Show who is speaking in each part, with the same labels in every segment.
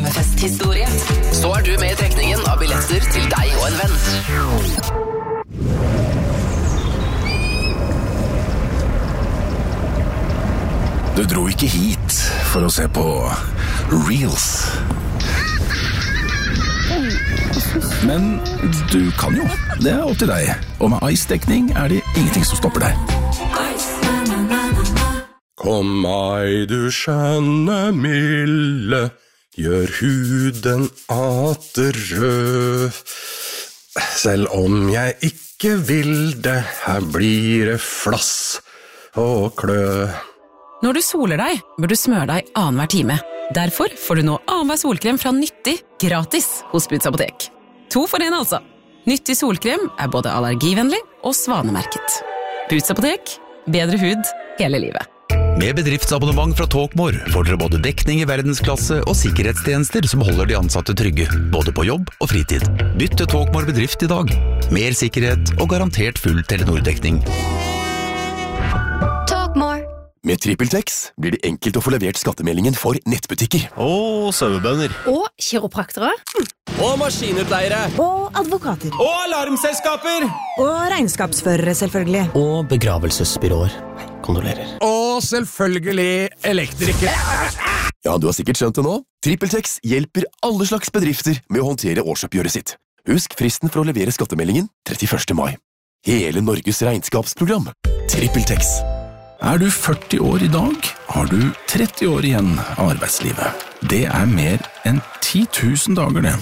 Speaker 1: sommerfesthistorie. Så du med i trekningen av billetter til deg og en venn.
Speaker 2: Du dro ikke hit for å se på Reels. Men du kan jo. Det opp til deg. Og med Ice-dekning det ingenting som stopper deg. Kom meg, du skjønne milde, gjør huden atter rød. Selv om jeg ikke vil det, her blir det flass og klø.
Speaker 3: Når du soler deg, bør du smøre deg annenhver time. Derfor får du nå annenhver solkrem fra Nyttig gratis hos Boots Apotek. 2 for 1 altså. Nyttig solkrem både allergivennlig og svanemerket. Boots Apotek, bedre hud hele livet.
Speaker 4: Med bedriftsabonnement fra Talkmore får dere både dekning i verdensklasse og sikkerhetstjenester som holder de ansatte trygge, både på jobb og fritid. Bytt til Talkmore bedrift i dag. Mer sikkerhet og garantert full Telenor-dekning.
Speaker 5: Talkmore.
Speaker 6: Med TrippelTex blir det enkelt å få levert skattemeldingen for nettbutikker.
Speaker 7: Og sauebønder.
Speaker 5: Og kiropraktere.
Speaker 7: Og maskinutleiere.
Speaker 8: Og advokater.
Speaker 7: Og alarmselskaper.
Speaker 8: Og regnskapsførere, selvfølgelig.
Speaker 9: Og begravelsesbyråer. Kondolerer.
Speaker 2: Og selvfølgelig elektriker.
Speaker 6: Ja, du har sikkert skjønt det nå. TrippelTex hjelper alle slags bedrifter med å håndtere årsoppgjøret sitt. Husk fristen for å levere skattemeldingen 31. mai. Hele Norges regnskapsprogram. TrippelTex.
Speaker 2: Du 40 år i dag, har du 30 år igjen av arbeidslivet. Det mer enn 10 000 dager, det.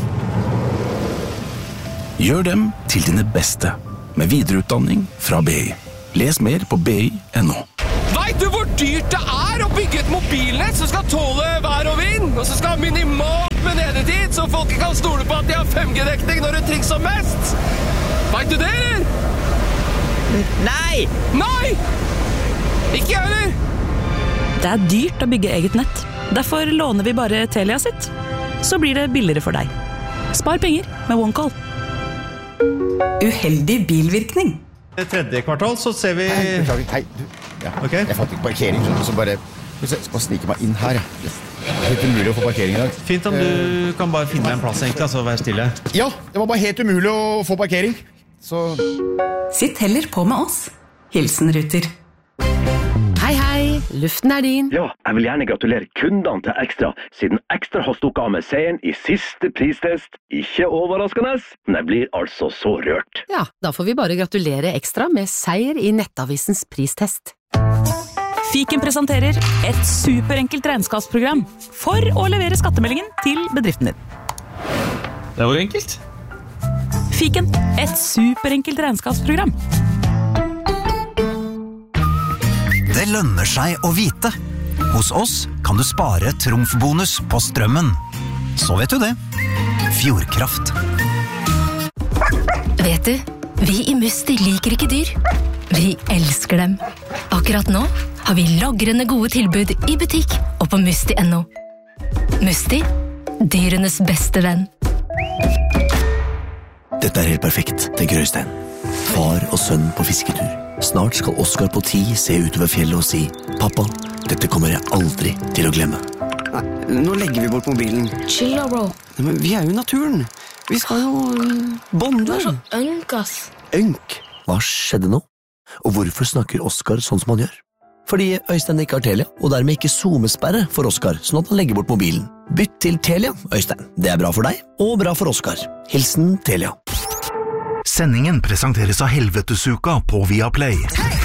Speaker 2: Gjør dem til dine beste, med videreutdanning fra BI. Les mer på bi.no.
Speaker 7: Vet du hvor dyrt det å bygge et mobilnett som skal tåle vær og vind, og som skal ha minimalt med nedetid, så folk kan stole på at de har 5G-dekning når det trengs som mest? Vet du det, eller?
Speaker 8: Nei!
Speaker 7: Nei! Ikke jeg heller!
Speaker 8: Det dyrt å bygge eget nett. Derfor låner vi bare Telia sitt. Så blir det billigere for deg. Spar penger med OneCall. Uheldig bilvirkning.
Speaker 10: Tredje kvartal så ser vi...
Speaker 11: Hei, du. Ja.
Speaker 10: Okay.
Speaker 11: Jeg fant ikke parkering, så bare... Jeg skal snike meg inn her. Det helt umulig å få parkering i dag.
Speaker 10: Fint om du kan bare finne en plass egentlig, altså vær stille.
Speaker 11: Ja, det var bare helt umulig å få parkering. Så...
Speaker 8: Sitt heller på med oss. Hilsen Ruter.
Speaker 5: Hei, luften din.
Speaker 12: Ja, jeg vil gjerne gratulere kundene til Ekstra, siden Ekstra har stukket av med seieren i siste pristest. Ikke overraskende, men jeg blir altså så rørt.
Speaker 5: Ja, da får vi bare gratulere Ekstra med seier i Nettavisens pristest.
Speaker 8: Fiken presenterer et superenkelt regnskapsprogram for å levere skattemeldingen til bedriften din.
Speaker 10: Det var enkelt.
Speaker 8: Fiken, et superenkelt regnskapsprogram.
Speaker 13: Det lønner seg å vite. Hos oss kan du spare trumfbonus på strømmen. Så vet du det. Fjordkraft.
Speaker 5: Vet du, vi i Musti liker ikke dyr. Vi elsker dem. Akkurat nå har vi lagrende gode tilbud i butikk og på musti.no. Musti, dyrenes beste venn.
Speaker 14: Dette helt perfekt, tenker Øystein. Far og sønn på fisketur. Snart skal Oskar på 10 se utover fjellet og si «Pappa, dette kommer jeg aldri til å glemme».
Speaker 15: Nei, nå legger vi bort mobilen.
Speaker 5: Chill da, bro.
Speaker 15: Men vi jo i naturen. Vi skal jo bonde.
Speaker 5: Du så ønk, ass.
Speaker 14: Ønk? Hva skjedde nå? Og hvorfor snakker Oskar sånn som han gjør? Fordi Øystein ikke har Telia, og dermed ikke zoomesperre for Oskar, sånn at han legger bort mobilen. Bytt til Telia, Øystein. Det bra for deg, og bra for Oskar. Hilsen Telia.
Speaker 13: Sendingen presenteres av Helvetesuka på Viaplay.